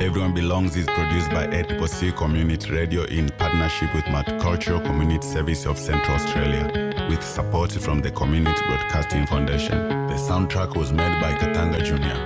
Everyone Belongs is produced by ACCC Community Radio in partnership with Multicultural Community Service of Central Australia, with support from the Community Broadcasting Foundation. The soundtrack was made by Katanga Jr.